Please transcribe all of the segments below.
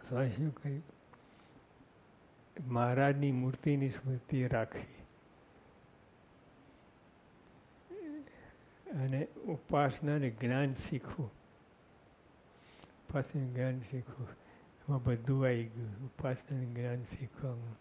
સ્વામી શું કહ્યું? મહારાજની મૂર્તિની સ્મૃતિ રાખવી અને ઉપાસનાને જ્ઞાન શીખવું. ઉપાસનાનું જ્ઞાન શીખવું, એમાં બધું આવી ગયું. ઉપાસનાનું જ્ઞાન શીખવામાં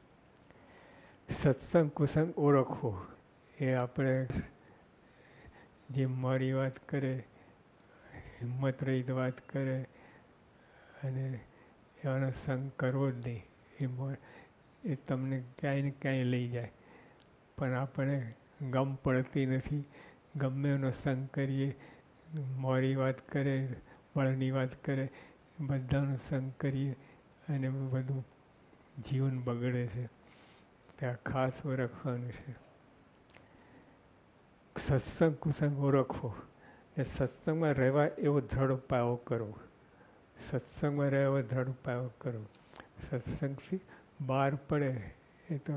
સત્સંગ કુસંગ ઓળખવો. એ આપણે જે મારી વાત કરે, હિંમત રહિત વાત કરે અને એવાનો સંગ કરવો જ નહીં. એ તમને ક્યાંય ને ક્યાંય લઈ જાય. પણ આપણે ગમ પડતી નથી. ગમે એનો સંગ કરીએ, મોરી વાત કરે, મળની વાત કરે, બધાનો સંગ કરીએ અને બધું જીવન બગડે છે. ત્યાં ખાસ ઓળખવાનું છે. સત્સંગ કુસંગ ઓળખવો ને સત્સંગમાં રહેવા એવો દ્રઢ પાયો કરવો. સત્સંગમાં રહેવા એવો દ્રઢ પાયો કરવો. સત્સંગથી બહાર પડે એ તો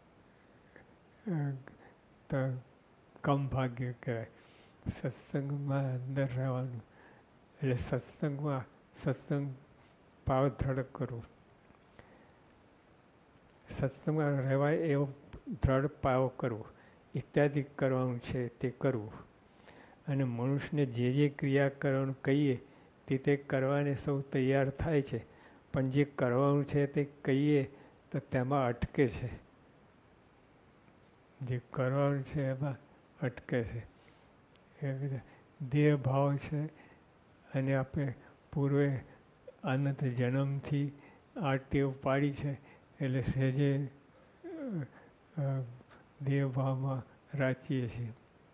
કમ ભાગ્ય કહેવાય. સત્સંગમાં અંદર રહેવાનું એટલે સત્સંગ પાવ દ્રઢ કરવો. સત્સંગમાં રહેવાય એવો દ્રઢ પાયો કરવો ઇત્યાદિ કરવાનું છે તે કરવું. અને મનુષ્યને જે ક્રિયા કરવાનું કહીએ તે કરવાને સૌ તૈયાર થાય છે, પણ જે કરવાનું છે તે કહીએ તો તેમાં અટકે છે. જે કરવાનું છે એમાં અટકે છે. એ દેહ ભાવ છે અને આપણે પૂર્વે અનંત જન્મથી આ ટેવ પાડી છે એટલે સહેજે દેહભાવમાં રાચીએ છીએ.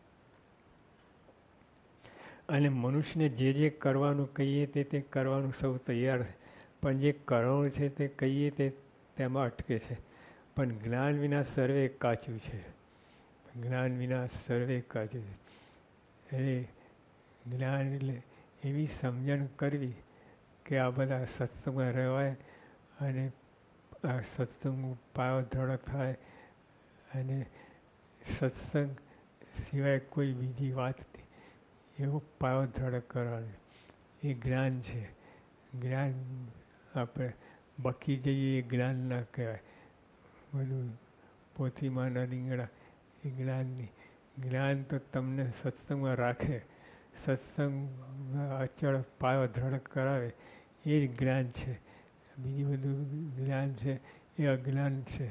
અને મનુષ્યને જે કરવાનું કહીએ તે કરવાનું સૌ તૈયાર છે, પણ જે કરવાનું છે તે કહીએ તેમાં અટકે છે. પણ જ્ઞાન વિના સર્વે કાચું છે. જ્ઞાન વિના સર્વે કાચું છે. એટલે જ્ઞાન એટલે એવી સમજણ કરવી કે આ બધા સત્સંગમાં રહેવાય અને આ સત્સંગ પાયો દ્રઢ થાય અને સત્સંગ સિવાય કોઈ બીજી વાત એવો પાયો દ્રઢ કરવાનો. એ જ્ઞાન છે. જ્ઞાન આપણે બકી જઈએ એ જ્ઞાન ના કહેવાય. બધું પોથીમાં ના રીંગણા એ જ્ઞાનની. જ્ઞાન તો તમને સત્સંગમાં રાખે, સત્સંગમાં અચળ પાયો દ્રઢ કરાવે એ જ જ્ઞાન છે. બીજું બધું જ્ઞાન છે એ અજ્ઞાન છે.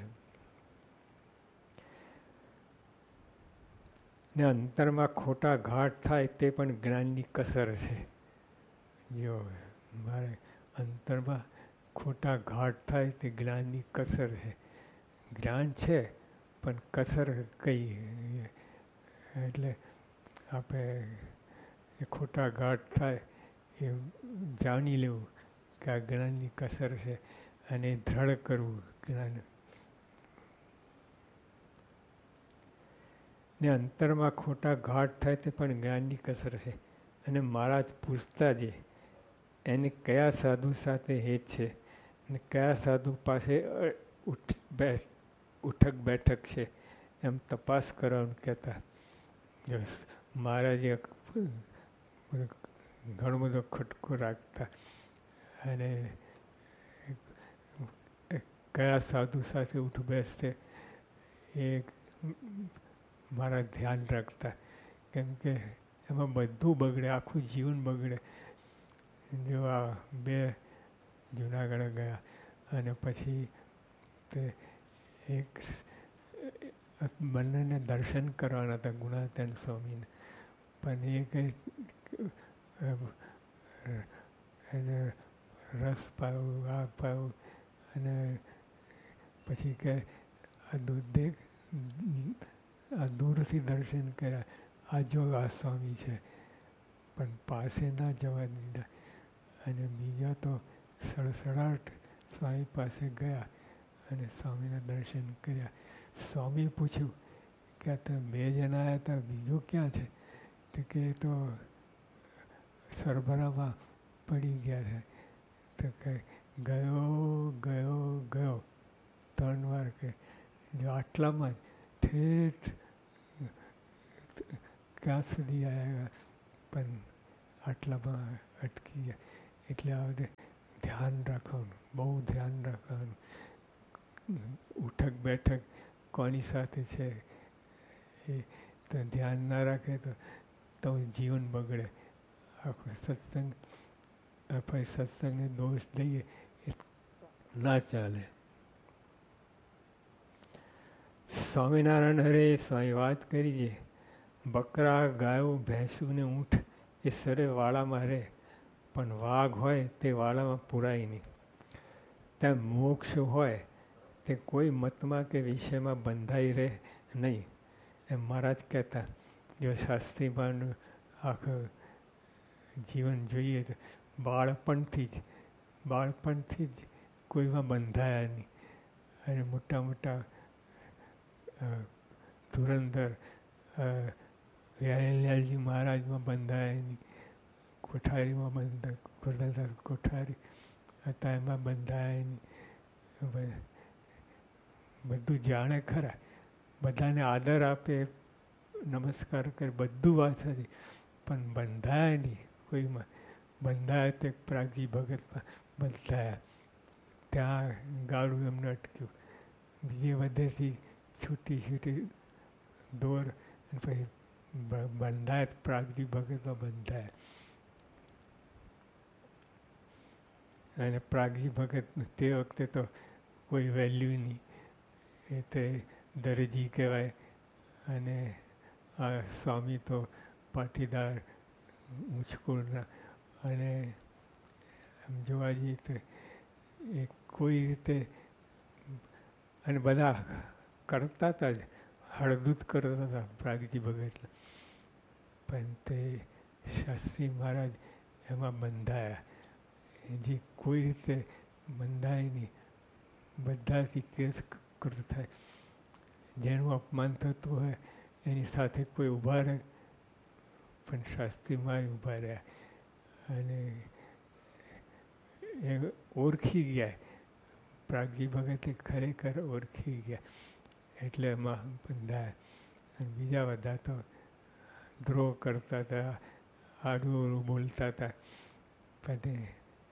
ને અંતરમાં ખોટા ઘાટ થાય તે પણ જ્ઞાનની કસર છે. જો મારે અંતરમાં ખોટા ઘાટ થાય તે જ્ઞાનની કસર છે. જ્ઞાન છે પણ કસર કઈ એટલે આપણે ખોટા ઘાટ થાય એ જાણી લેવું કે આ જ્ઞાનની કસર છે અને દ્રઢ કરવું જ્ઞાન. ને અંતરમાં ખોટા ઘાટ થાય તે પણ જ્ઞાનની કસર છે. અને મહારાજ પૂછતા જે એને કયા સાધુ સાથે હેત છે અને કયા સાધુ પાસે ઉઠક બેઠક છે એમ તપાસ કરવાનું કહેતા. મહારાજે ઘણો બધો ખટકો રાખતા અને કયા સાધુ સાથે ઉઠ બેસશે એ મારા ધ્યાન રાખતા. કેમ કે એમાં બધું બગડે, આખું જીવન બગડે. જો આ બે જુનાગઢ ગયા અને પછી તે એક બંનેને દર્શન કરવાના હતા ગુણાતીતાન સ્વામીને, પણ એ કંઈ એને રસ પાયું, આ પાયું અને પછી કે આ દૂરથી દર્શન કર્યા, આ જો આ સ્વામી છે, પણ પાસે ના જવા દીધા. અને બીજા તો સડસડાટ સ્વામી પાસે ગયા અને સ્વામીના દર્શન કર્યા. સ્વામી પૂછ્યું કે આ તમે બે જણા આવ્યા હતા, બીજો ક્યાં છે? તો કે એ તો સરભરામાં પડી ગયા છે. તો કે ગયો 3 વાર કે જો આટલામાં જ ઠેઠ ક્યાં સુધી આવ્યા પણ આટલામાં અટકી ગયા. એટલે આ વખતે ધ્યાન રાખવાનું, બહુ ધ્યાન રાખવાનું. ઉઠક બેઠક કોની સાથે છે એ તો ધ્યાન ના રાખે તો જીવન બગડે. આખો સત્સંગ આપણે સત્સંગને દોષ દઈએ એ ના ચાલે. સ્વામિનારાયણ હરે સ્વામી વાત કરી છે, બકરા ગાયો ભેંસું ને ઊંટ એ સરે વાળામાં રહે, પણ વાઘ હોય તે વાળામાં પુરાય નહીં. ત્યાં મોક્ષ હોય તે કોઈ મતમાં કે વિષયમાં બંધાઈ રહે નહીં. એમ મહારાજ કહેતા, જો શાસ્ત્રીમાનું આખું જીવન જોઈએ તો બાળપણથી જ કોઈમાં બંધાયા નહીં. અને મોટા મોટા ધુરંધર વ્યારેલાલજી મહારાજમાં બંધાયા નહીં, કોઠારીમાં બંધા કોઠારી હતા એમાં બંધાયા નહીં. બધું જાણે ખરા, બધાને આદર આપે, નમસ્કાર કરે, બધું વાત હતી, પણ બંધાયા નહીં કોઈમાં. બંધાયા તે પ્રાગજી ભગતમાં બંધાયા, ત્યાં ગાડું એમને અટક્યું. બીજે બધેથી છૂટી દોર અને પછી બંધાયા પ્રાગજી ભગતમાં બંધાયા. અને પ્રાગજી ભગત તે વખતે તો કોઈ વેલ્યુ નહીં, એ તે દરજી કહેવાય. અને આ સ્વામી તો પાટીદાર ઊંચકુળના. અને આમ જોવા જઈએ તો એ કોઈ રીતે અને બધા કરતા હતા જ, હળદૂત કરતા હતા પ્રાગજી ભગત. પણ તે શાસ્ત્રી મહારાજ એમાં બંધાયા, જે કોઈ રીતે બંધાય નહીં, બધાથી કેસ કરતા થાય. જેનું અપમાન થતું હોય એની સાથે કોઈ ઊભા રહે, પણ શાસ્ત્રીમાં ઊભા રહ્યા. અને એ ઓળખી ગયા, પ્રાગજી ભગતે ખરેખર ઓળખી ગયા, એટલે એમાં બંધાયા. અને બીજા બધા તો દ્રોહ કરતા હતા, આડું બોલતા હતા. પણ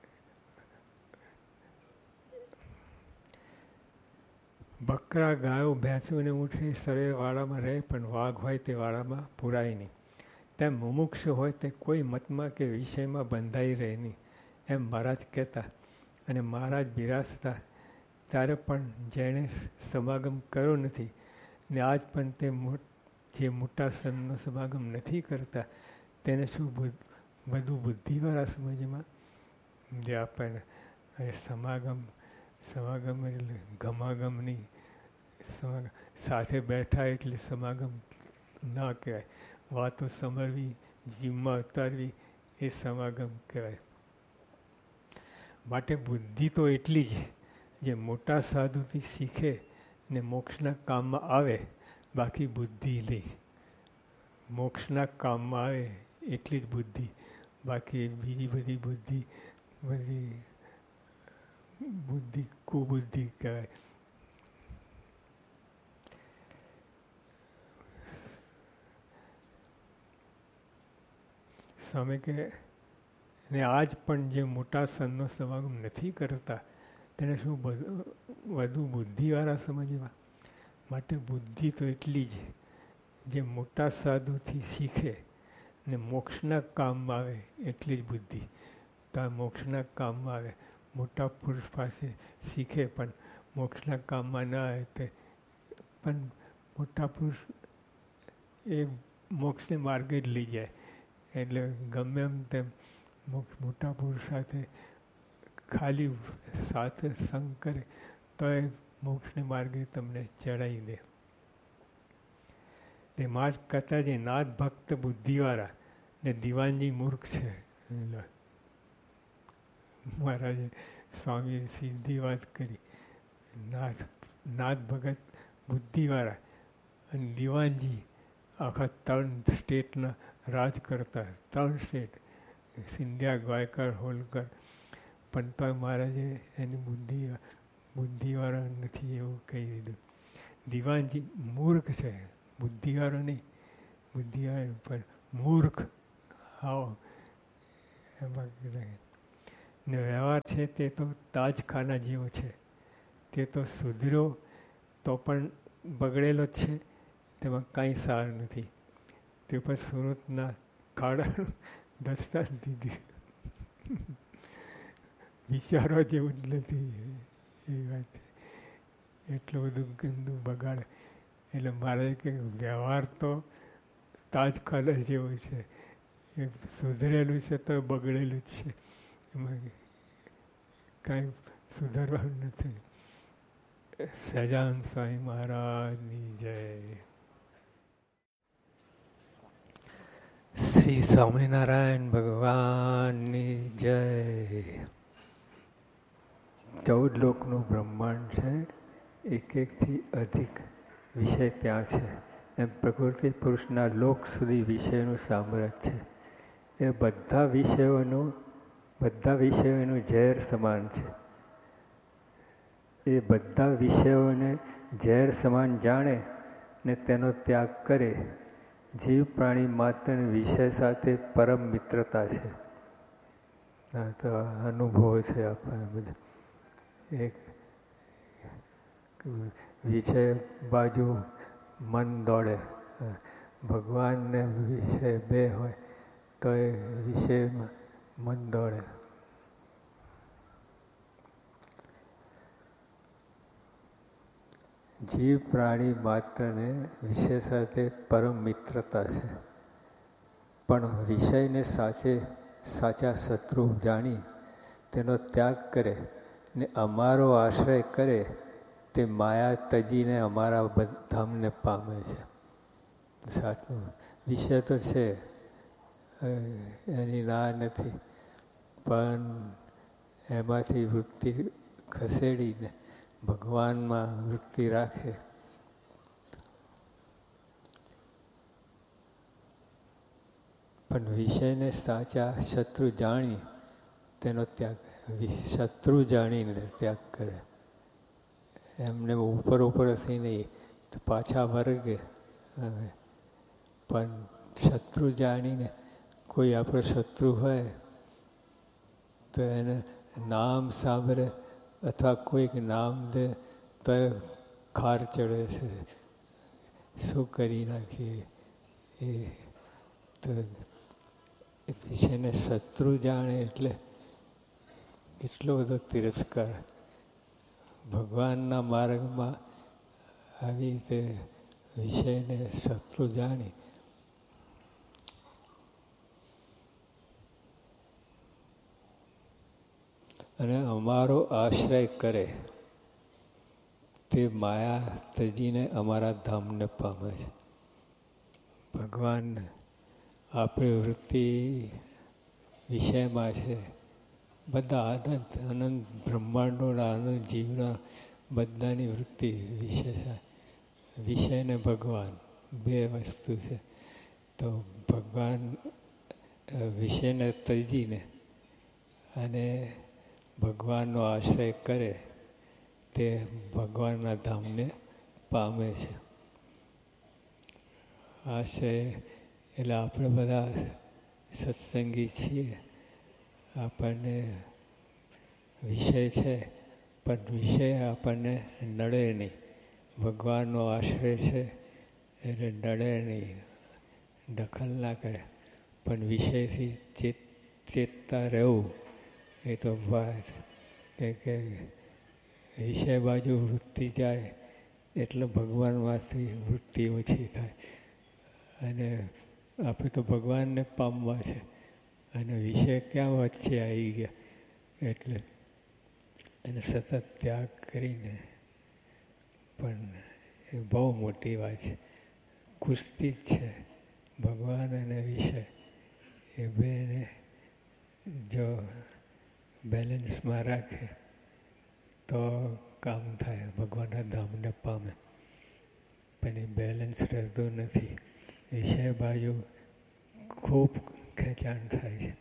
બકરા ગાયો ભેંસું ને ઊંટ સરે વાળામાં રહે, પણ વાઘ હોય તે વાળામાં પુરાય નહીં. તેમ મુમુક્ષ હોય તે કોઈ મતમાં કે વિષયમાં બંધાઈ રહે નહીં, એમ મહારાજ કહેતા. અને મહારાજ બિરાજતા ત્યારે પણ જેણે સમાગમ કર્યો નથી ને આજ પણ તે જે મોટા સંતનો સમાગમ નથી કરતા, તેને શું બધું બુદ્ધિવાળા સમજમાં જે આપણને સમાગમ એટલે ગમાગમ નહીં. સાથે બેઠા એટલે સમાગમ ના કહેવાય. વાતો સમરવી, જીવમાં ઉતારવી એ સમાગમ કહેવાય. માટે બુદ્ધિ તો એટલી જ જે મોટા સાધુથી શીખે ને મોક્ષના કામમાં આવે, બાકી બુદ્ધિ લે. મોક્ષના કામમાં આવે એટલી જ બુદ્ધિ, બાકી બીજી બધી બુદ્ધિ કુબુદ્ધિ કહેવાય. સ્વામી કે ને આજ પણ જે મોટા સંતનો સમાગમ નથી કરતા તેને શું વધુ બુદ્ધિવાળા સમજવા. માટે બુદ્ધિ તો એટલી જ જે મોટા સાધુથી શીખે ને મોક્ષના કામમાં આવે એટલી જ બુદ્ધિ. તો આ મોક્ષના કામમાં આવે, મોટા પુરુષ પાસે શીખે પણ મોક્ષના કામમાં ના આવે તે પણ મોટા પુરુષ એ મોક્ષને માર્ગે જ લઈ જાય. એટલે ગમે એમ તેમ મોટા પુરુષ સાથે ખાલી સાથે સંગ કરે તો એ મોક્ષને માર્ગે તમને ચડાવી દે. તે માર્ગ કરતા જે નાથ ભક્ત બુદ્ધિવાળા ને દિવાનજી મૂર્ખ છે. મહારાજે સ્વામી સીધી વાત કરી. નાથ ભગત બુદ્ધિવાળા અને દિવાનજી આખા 3 સ્ટેટના રાજ કરતા. 3 સ્ટેટ, સિંધિયા, ગાયકવાડ, હોલકર. પણ તો મહારાજે એની બુદ્ધિવાળા નથી એવું કહી દીધું. દિવાનજી મૂર્ખ છે, બુદ્ધિવાળો નહીં. બુદ્ધિવાળો પણ મૂર્ખ. આવો એમાં ને વ્યવહાર છે તે તો તાજખાના જેવો છે. તે તો સુધર્યો તો પણ બગડેલો જ છે, તેમાં કાંઈ સાર નથી. તે પર સુરતના ખાડાનું દસ્તાન દીધી. વિચારવા જેવું જ નથી એ વાત. એટલું બધું ગંદુ બગાડે. એટલે મારે કે વ્યવહાર તો તાજખાના જેવું છે. એ સુધરેલું છે તો બગડેલું જ છે, એમાં કાંઈ સુધારવાનું નથી. સહજાનંદ સ્વામી મહારાજની જય. શ્રી સ્વામિનારાયણ ભગવાનની જય. 14 લોકનું બ્રહ્માંડ છે. એકથી અધિક વિષય ત્યાં છે. એમ પ્રકૃતિ પુરુષના લોક સુધી વિષયનું સામ્રાજ્ય છે. એ બધા વિષયોનું ઝેર સમાન છે. એ બધા વિષયોને ઝેર સમાન જાણે ને તેનો ત્યાગ કરે. જીવ પ્રાણી માત્રની વિષય સાથે પરમ મિત્રતા છે. આ તો અનુભવ છે આપણને બધા. એક વિષય બાજુ મન દોડે, ભગવાનને વિષય બે હોય તો એ વિષયમાં મન દોડે. જીવ પ્રાણી માત્રને વિષય સાથે પરમ મિત્રતા છે. પણ વિષયને સાચા શત્રુ જાણી તેનો ત્યાગ કરે ને અમારો આશ્રય કરે તે માયા તજીને અમારા ધામને પામે છે. સાચું વિષય તો છે, એની ના નથી, પણ એમાંથી વૃત્તિ ખસેડીને ભગવાનમાં વૃત્તિ રાખે પણ વિષયને સાચા શત્રુ જાણી તેનો ત્યાગ, શત્રુ જાણીને ત્યાગ કરે. એમને ઉપરથી નહીં તો પાછા વર્ગે. પણ શત્રુ જાણીને, કોઈ આપણો શત્રુ હોય તો એને નામ સાંભળે અથવા કોઈક નામ દે તો ખાર ચડે છે. શું કરી નાખીએ એ તો વિષયને શત્રુ જાણે એટલે કેટલો બધો તિરસ્કાર. ભગવાનના માર્ગમાં આવી રીતે વિષયને શત્રુ જાણી અને અમારો આશ્રય કરે તે માયા તજીને અમારા ધામને પામે છે. ભગવાન આપણી વૃત્તિ વિષયમાં છે. બધા અનંત બ્રહ્માંડોના આનંદ જીવના બધાની વૃત્તિ વિષય ને ભગવાન બે વસ્તુ છે. તો ભગવાન વિષયને તજીને અને ભગવાનનો આશ્રય કરે તે ભગવાનના ધામને પામે છે. આશ્રય એટલે આપણે બધા સત્સંગી છીએ, આપણને વિષય છે પણ વિષય આપણને નડે નહીં. ભગવાનનો આશ્રય છે એટલે નડે નહીં, દખલ ના કરે. પણ વિષયથી ચેતતા રહેવું એ તો વાત કે વિષય બાજુ વૃત્તિ જાય એટલે ભગવાનમાંથી વૃત્તિ ઓછી થાય. અને આપણે તો ભગવાનને પામવા છે અને વિષય ક્યાં વચ્ચે આવી ગયા એટલે એને સતત ત્યાગ કરીને. પણ એ બહુ મોટી વાત છે. કુસ્તી જ છે ભગવાન અને વિષય. એ બેને જો બેલેન્સમાં રાખે તો કામ થાય, ભગવાનના ધામને પામે. પણ એ બેલેન્સ રહેતું નથી. વિષય બાજુ ખૂબ ખેંચાણ થાય છે.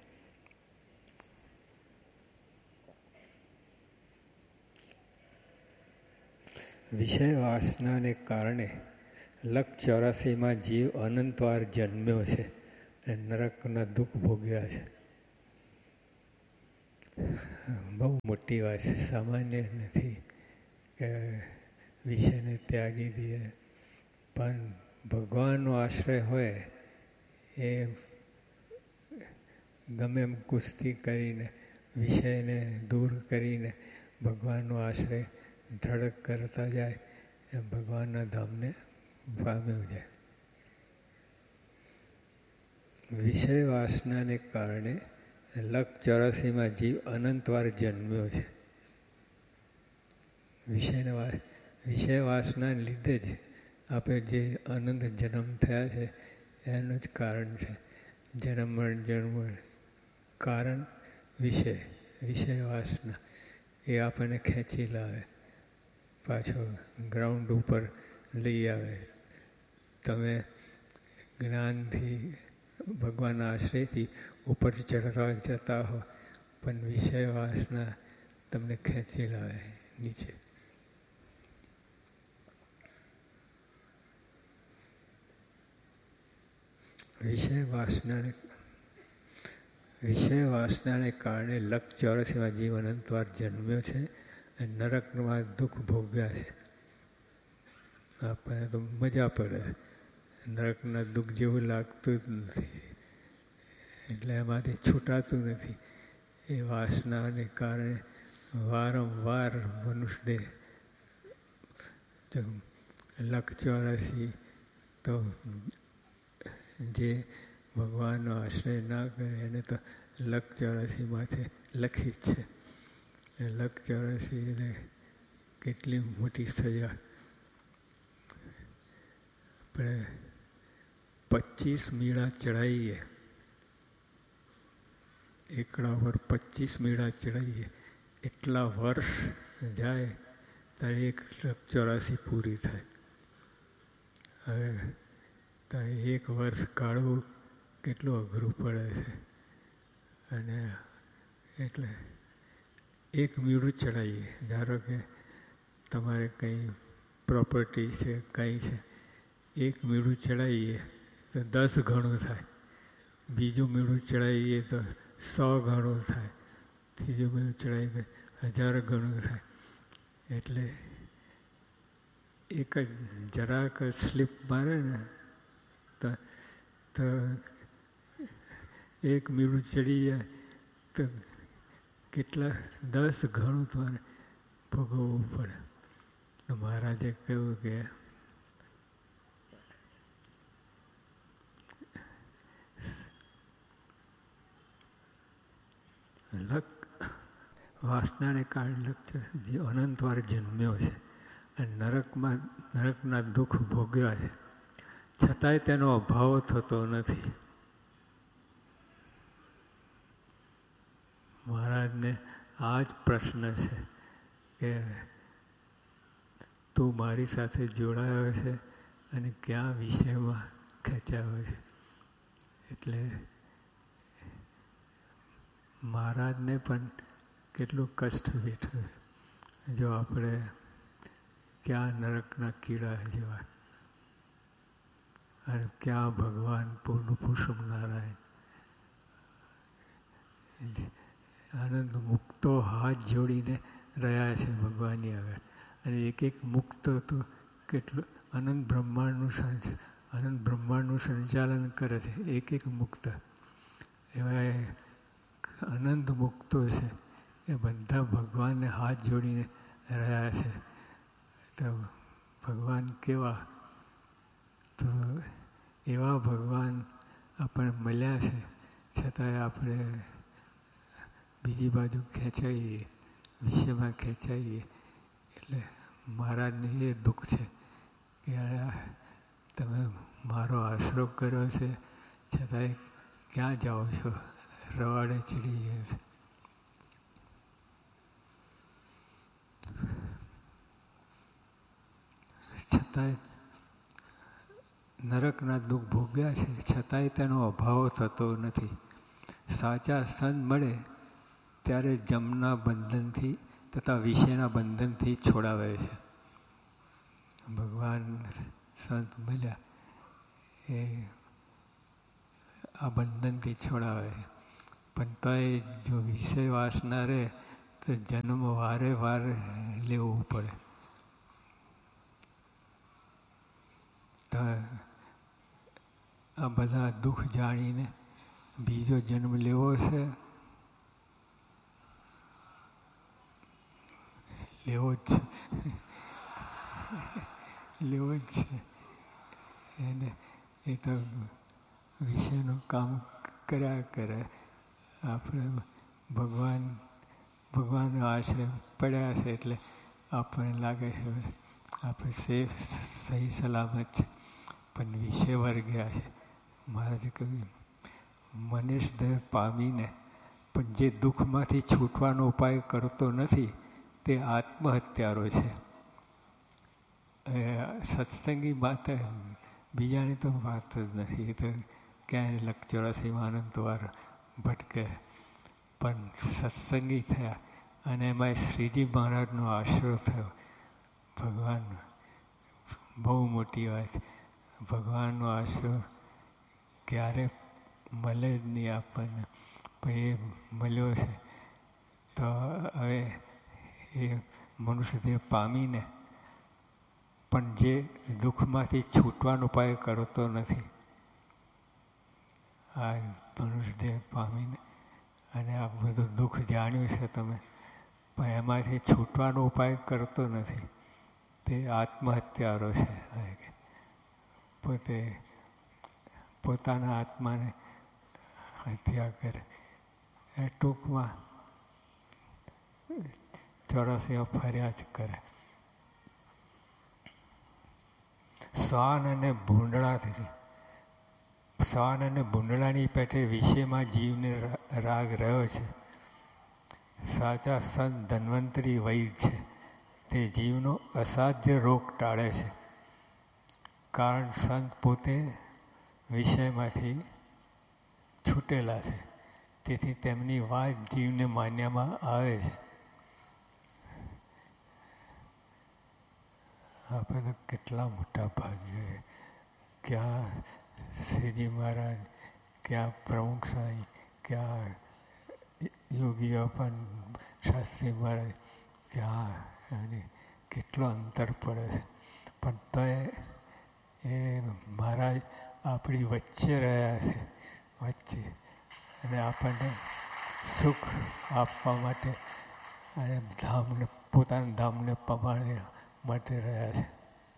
વિષય વાસનાને કારણે 184 જીવ અનંતવાર જન્મ્યો છે અને નરકના દુઃખ ભોગ્યા છે. બહુ મોટી વાત છે, સામાન્ય નથી કે વિષયને ત્યાગી દઈએ. પણ ભગવાનનો આશ્રય હોય એ ગમે એમ કુસ્તી કરીને વિષયને દૂર કરીને ભગવાનનો આશ્રય ધડક કરતા જાય એમ ભગવાનના ધામને પામ્યો જાય. વિષય વાસનાને કારણે 1,84,માં જીવ અનંતવાર જન્મ્યો છે. વિષય વાસનાને લીધે જ આપણે જે અનંત જન્મ થયા છે એનું જ કારણ છે. જન્મ કારણ વિષય વાસના એ આપણને ખેંચી લાવે, પાછો ગ્રાઉન્ડ ઉપર લઈ આવે. તમે જ્ઞાનથી ભગવાનના આશ્રયથી ઉપર ચડવા જતા હો પણ વિષય વાસના તમને ખેંચી લાવે નીચે. વિષય વાસનાને કારણે 1,84,માં જીવ અનંતવાર જન્મ્યો છે અને નરકમાં દુઃખ ભોગવ્યા છે. આપણને તો મજા પડે, નરકના દુઃખ જેવું લાગતું જ નથી, એટલે એમાંથી છૂટાતું નથી. એ વાસનાને કારણે વારંવાર મનુષ્ય 1,84,000 તો જે ભગવાનનો આશ્રય ના કરે એને તો 1,84,000 માથે લખી જ છે. 1,84,000 કેટલી મોટી સજા. આપણે 25 મીણા ચડાવીએ, એકડા પર 25 મીણા ચડાવીએ, એટલા વર્ષ જાય ત્યારે 1,84,000 પૂરી થાય. હવે તો 1 વર્ષ કાઢવું કેટલું અઘરું પડે છે. અને એટલે 1 મીણું ચડાવીએ, ધારો કે તમારે કંઈ પ્રોપર્ટી છે, કંઈ છે, 1 મીણું ચડાવીએ તો 10 ગણું થાય, બીજું મીણું ચડાવીએ તો 100 ગણું થાય, ત્રીજું મીણું ચડાવીએ તો 1000 ગણું થાય. એટલે એક જ જરાક સ્લીપ મારે ને તો 1 મીણું ચડી જાય તો કેટલા 10 ગણું તમારે ભોગવવું પડે. તો મહારાજે કહ્યું કે વાસનાને કારણે જે અનંતવાર જન્મ્યો છે અને નરકના દુઃખ ભોગવ્યા છે, છતાંય તેનો અભાવ થતો નથી. મહારાજને આ જ પ્રશ્ન છે કે તું મારી સાથે જોડાયો છે અને ક્યાં વિષયમાં ખેંચાયો છે. એટલે મહારાજને પણ કેટલું કષ્ટ વેઠ્યું છે. જો આપણે ક્યાં નરકના કીડા જેવા અને ક્યાં ભગવાન પૂર્ણ પુરુષોત્તમ નારાયણ આનંદ મુક્તો હાથ જોડીને રહ્યા છે ભગવાનની આગળ. અને એક મુક્ત તો કેટલું અનંત બ્રહ્માંડનું સંચાલન કરે છે. એક મુક્ત એવા અનંત મુક્તો છે એ બધા ભગવાનને હાથ જોડીને રહ્યા છે. તો ભગવાન કેવા? તો એવા ભગવાન આપણને મળ્યા છે, છતાંય આપણે બીજી બાજુ ખેંચાઈએ, વિષયમાં ખેંચાઈએ. એટલે મહારાજને એ દુઃખ છે કે તમે મારો આશરો કર્યો છે, છતાંય ક્યાં જાઓ છો? રવાડે ચડી ગયા છે. છતાંય નરકના દુઃખ ભોગ્યા છે, છતાંય તેનો અભાવ થતો નથી. સાચા સંત મળે ત્યારે જમના બંધનથી તથા વિષયના બંધનથી છોડાવે છે. ભગવાન સંત મળ્યા એ આ બંધનથી છોડાવે છે. પણ તોય જો વિષય વાસના રહે તો જન્મ વારે વારે લેવું પડે. તો આ બધા દુઃખ જાણીને બીજો જન્મ લેવો છે, લેવો જ છે, લેવો જ છે. એને એ તો વિષયનું કામ કર્યા કરે. આપણે ભગવાનનો આશ્રય પડ્યા છે એટલે આપણને લાગે છે આપણે સહી સલામત છે. પણ વિષય વર્ગ્યા છે. મહારાજે કહ્યું મનુષ્ય દેહ પામીને પણ જે દુઃખમાંથી છૂટવાનો ઉપાય કરતો નથી તે આત્મહત્યારો છે. સત્સંગી વાત બીજાની તો વાત જ નથી. એ તો ક્યાંય 84 આનંદ દ્વાર ભટકે. પણ સત્સંગી થયા અને એમાં શ્રીજી મહારાજનો આશરો થયો. ભગવાન બહુ મોટી વાત. ભગવાનનો આશરો ક્યારે મળે જ નહીં આપણને, પણ એ મળ્યો છે. તો હવે એ મનુષ્ય દેહ પામીને પણ જે દુઃખમાંથી છૂટવાનો ઉપાય કરતો નથી. આ મનુષ્ય દેહ પામીને અને આ બધું દુઃખ જાણ્યું છે તમે, પણ એમાંથી છૂટવાનો ઉપાય કરતો નથી તે આત્મહત્યારો છે. પોતે પોતાના આત્માને હત્યા કરે. ટૂંકમાં 84 ફર્યા જ કરે. શ્વાન અને ભૂંડળાથી શ્વાન અને ભૂંડળાની પેટે વિષયમાં જીવને રાગ રહ્યો છે. સાચા સંત ધન્વંતરી વૈદ છે તે જીવનો અસાધ્ય રોગ ટાળે છે. કારણ સંત પોતે વિષયમાંથી છૂટેલા છે, તેથી તેમની વાત જીવને માન્યમાં આવે છે. આપણે તો કેટલા મોટા ભાગ્ય, ક્યાં શ્રીજી મહારાજ, ક્યાં પ્રમુખ સ્વામી, ક્યાં યોગીઓ પણ શાસ્ત્રી મહારાજ, ક્યાં અને કેટલો અંતર પડે છે. પણ તો એ મહારાજ આપણી વચ્ચે રહ્યા છે, વચ્ચે, અને આપણને સુખ આપવા માટે અને ધામને પોતાના ધામને પમાડવા માટે રહ્યા છે.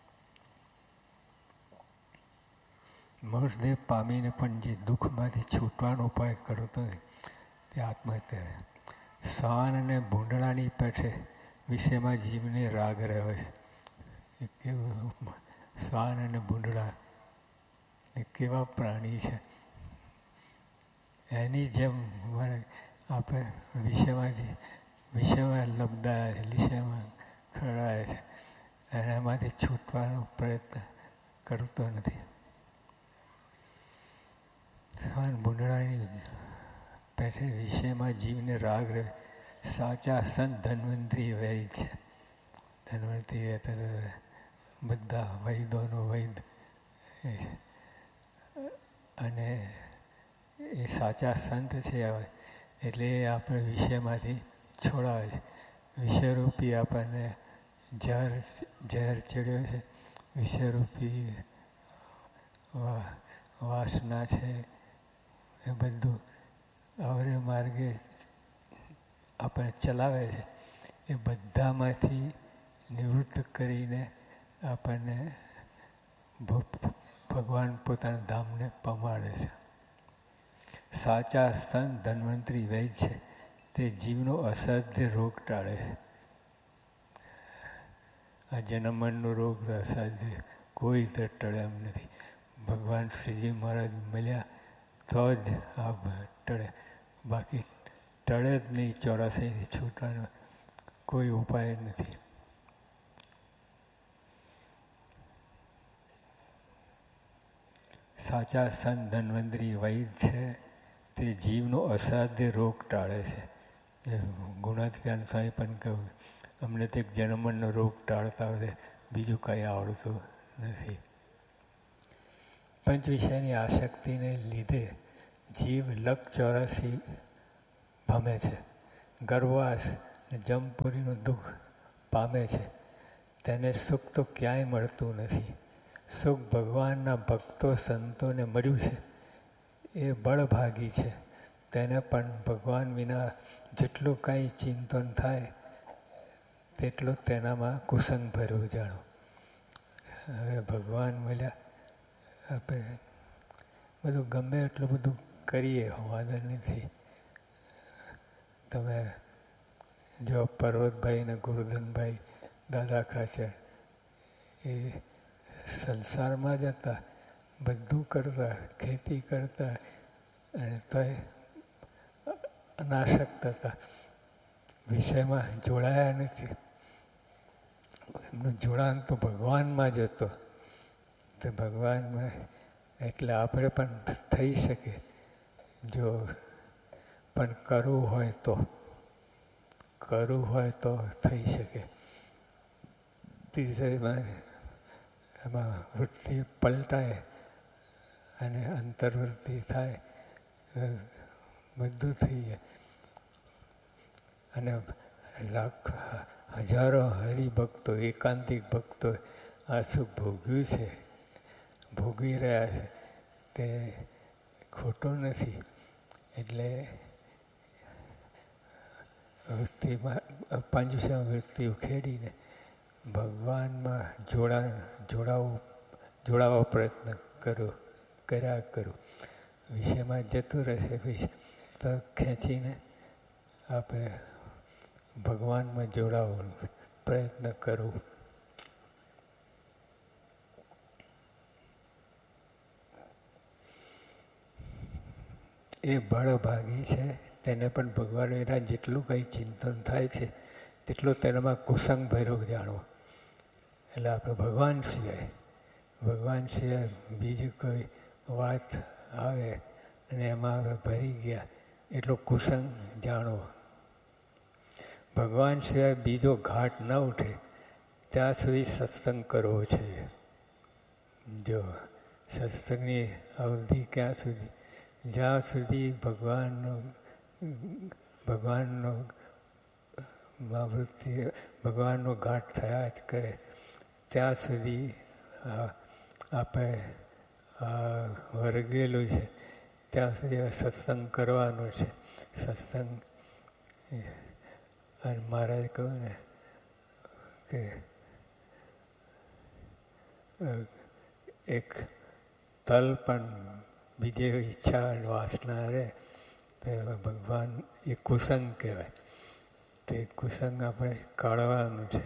મનુષ્ય પામીને પણ જે દુઃખમાંથી છૂટવાનો ઉપાય કરતો હોય તે આત્મહત્યા. શ્વાન અને ભૂંડળાની પેઠે વિષયમાં જીવને રાગ રહ્યો છે. એ કેવું શ્વાન અને ભૂંડળા એ કેવા પ્રાણી છે. એની જેમ આપણે વિષયમાં લબદાયા છે, વિષયમાં ખરડાય છે, એનામાંથી છૂટવાનો પ્રયત્ન કરતો નથી. શ્વાન ભૂંડળાની પેઠે વિષયમાં જીવને રાગ રહે. સાચા સંત ધન્વંતરી વૈદ છે. ધન્વંતરી બધા વૈદોનો વૈદ અને એ સાચા સંત છે. એટલે એ આપણે વિષયમાંથી છોડાવે છે. વિષયરૂપી આપણને ઝેર ચડ્યો છે, વિષયરૂપી વાસના છે. એ બધું અવરે માર્ગે આપણે ચલાવે છે. એ બધામાંથી નિવૃત્ત કરીને આપણને ભગવાન પોતાના ધામને પમાડે છે. સાચા સંત ધન્વંતરી વૈદ છે તે જીવનો અસાધ્ય રોગ ટાળે છે. આ જન્મનો રોગ અસાધ્ય કોઈ રીતે ટળે એમ નથી. ભગવાન શ્રીજી મહારાજ મળ્યા તો જ આ ટળે, બાકી ટળે જ નહીં. 84થી છૂટવાનો કોઈ ઉપાય નથી. સાચા સંત ધન્વંતરી વૈદ છે તે જીવનો અસાધ્ય રોગ ટાળે છે. ગુણાત્યાન સ્વામી પણ કહ્યું અમને તે જન્મનો રોગ ટાળતા હોય, બીજું કંઈ આવડતું નથી. પંચ વિષયની આસક્તિને લીધે જીવ 84 ભમે છે. ગર્વવાસ જમપુરીનું દુઃખ પામે છે તેને સુખ તો ક્યાંય મળતું નથી. સુખ ભગવાનના ભક્તો સંતોને મળ્યું છે એ બળભાગી છે. તેને પણ ભગવાન વિના જેટલું કાંઈ ચિંતન થાય તેટલું તેનામાં કુસંગ ભર્યું જાણો. હવે ભગવાન મળ્યા આપણે બધું ગમે એટલું બધું કરીએ વાંધો નથી. તમે જો પર્વતભાઈ ને ગુરુધનભાઈ દાદા ખાચર એ સંસારમાં જ હતા, બધું કરતા, ખેતી કરતા અને તોય અનાસક્ત હતા, વિષયમાં જોડાયા નથી. એમનું જોડાણ તો ભગવાનમાં જ હતો. તો ભગવાનમાં એટલે આપણે પણ થઈ શકે જો પણ કરવું હોય તો થઈ શકે. ત્રીજામાં એમાં વૃત્તિ પલટાય અને અંતર્વૃત્તિ થાય, બધું થઈ જાય. અને હજારો હરિભક્તો, એકાંતિક ભક્તો આ સુખ ભોગવ્યું છે, ભોગવી રહ્યા છે, તે ખોટું નથી. એટલે વૃત્તિમાં પંચવૃત્તિ ઉખેડીને ભગવાનમાં જોડાવો પ્રયત્ન કર્યા કરું. વિષયમાં જતું રહેશે તો ખેંચીને આપણે ભગવાનમાં જોડાવાનો પ્રયત્ન કરું. એ બળભાગી છે, તેને પણ ભગવાન વિના જેટલું કંઈ ચિંતન થાય છે તેટલું તેનામાં કુસંગ ભર્યો જાણવો. એટલે આપણે ભગવાન સિવાય બીજી કોઈ વાત આવે અને એમાં આપણે ભરી ગયા એટલો કુસંગ જાણવો. ભગવાન સિવાય બીજો ઘાટ ન ઉઠે ત્યાં સુધી સત્સંગ કરવો છે. જો સત્સંગની અવધિ ક્યાં સુધી? જ્યાં સુધી ભગવાનનો ઘાટ થયા જ કરે ત્યાં સુધી આપણે વર્ગેલું છે ત્યાં સુધી સત્સંગ કરવાનો છે. સત્સંગ અને મહારાજ કહ્યું ને કે એક તલ પણ બીજે ઈચ્છા વાસના રહે તો ભગવાન એ કુસંગ કહેવાય. તે કુસંગ આપણે કાઢવાનું છે.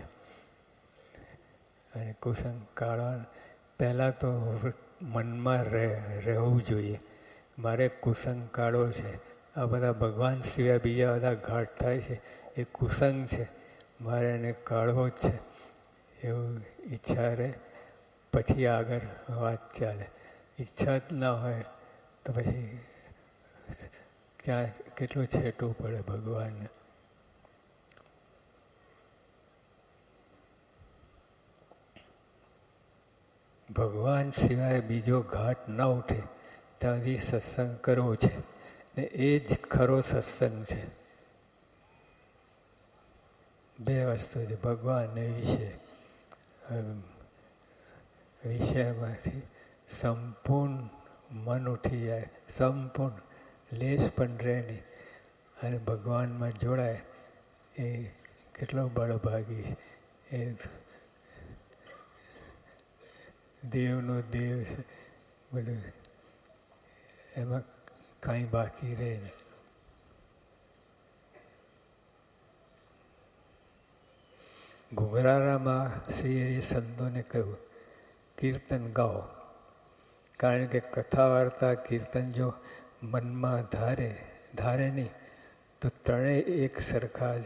અને કુસંગ કાઢવાનું પહેલાં તો મનમાં રહેવું જોઈએ. મારે કુસંગ કાઢવો છે. આ બધા ભગવાન સિવાય બીજા બધા ઘાટ થાય છે એ કુસંગ છે, મારે એને કાઢવો જ છે એવું ઈચ્છા રહે પછી આગળ વાત ચાલે. ઈચ્છા જ ના હોય તો પછી ક્યાં કેટલું છેટવું પડે ભગવાનને. ભગવાન સિવાય બીજો ઘાટ ન ઉઠે ત્યાંથી સત્સંગ કરવો છે ને એ જ ખરો સત્સંગ છે. બે વસ્તુ છે, ભગવાન ને વિષયમાંથી સંપૂર્ણ મન ઉઠી જાય, સંપૂર્ણ લેશ પણ રહે નહીં અને ભગવાનમાં જોડાય એ કેટલો બળભાગી. એ દેવનો દેવ છે બધું, એમાં કાંઈ બાકી રહે નહીં. ઘુઘરારામાં શ્રી હરિ સંતોને કહ્યું કીર્તન ગાઓ, કારણ કે કથા વાર્તા કીર્તન જો મનમાં ધારે નહીં તો ત્રણેય એક સરખા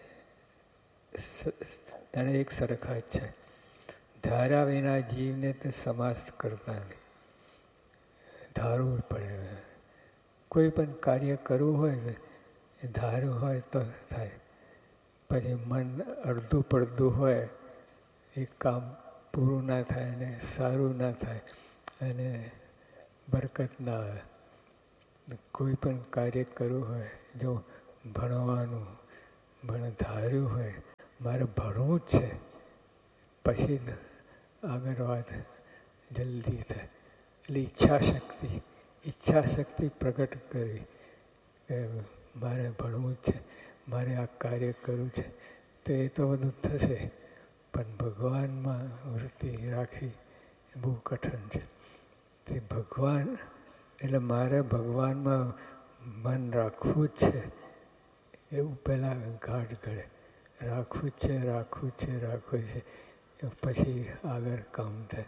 જ છે. ધાર્યા વિના જીવને તે સમાસ કરતા નહીં, ધારવું પડે. કોઈ પણ કાર્ય કરવું હોય ને એ ધાર્યું હોય તો થાય. પછી મન અડધું પડધું હોય એ કામ પૂરું ના થાય ને સારું ના થાય અને બરકત ના આવે. કોઈ પણ કાર્ય કરવું હોય, જો ભણવાનું, પણ ધાર્યું હોય મારે ભણવું જ છે, પછી આગળ વાત જલ્દી થાય. એટલે ઈચ્છા શક્તિ પ્રગટ કરવી કે મારે ભણવું જ છે, મારે આ કાર્ય કરવું છે, તો એ તો બધું થશે. પણ ભગવાનમાં વૃત્તિ રાખવી એ બહુ કઠણ છે. તે ભગવાન એટલે મારે ભગવાનમાં મન રાખવું જ છે એવું પહેલાં ગાઢ ઘડે. રાખવું જ છે પછી આગળ કામ થાય.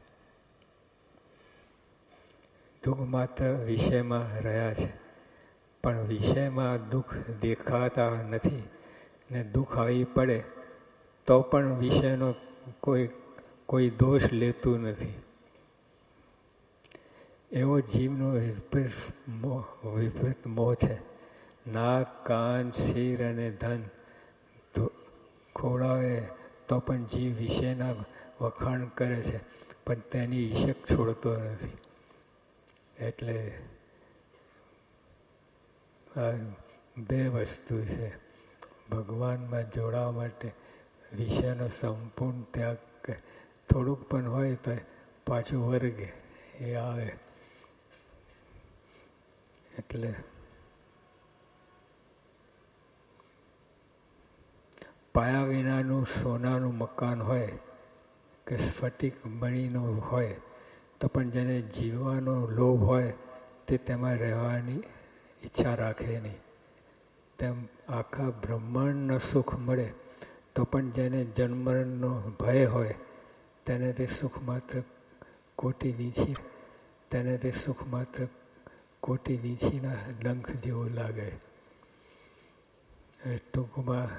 દુઃખ માત્ર વિષયમાં રહ્યા છે, પણ વિષયમાં દુઃખ દેખાતા નથી ને દુઃખ આવી પડે તો પણ વિષયનો કોઈ દોષ લેતું નથી. એવો જીવનો વિપરીત મોહ છે. નાક, કાન, શિર અને ધન ખોળાવે તો પણ જીવ વિષયના વખાણ કરે છે, પણ તેની ઈશક છોડતો નથી. એટલે આ બે વસ્તુ છે. ભગવાનમાં જોડાવા માટે વિષયનો સંપૂર્ણ ત્યાગ, થોડુંક પણ હોય તો પાછું વર્ગે એ આવે. એટલે પાયા વિનાનું સોનાનું મકાન હોય કે સ્ફટિક મણીનું હોય તો પણ જેને જીવવાનો લોભ હોય તે તેમાં રહેવાની ઈચ્છા રાખે નહીં. તેમ આખા બ્રહ્માંડનું સુખ મળે તો પણ જેને જન્મરણનો ભય હોય તેને તે સુખ માત્ર કોટી વીંછીના ડંખ જેવો લાગે. ટૂંકમાં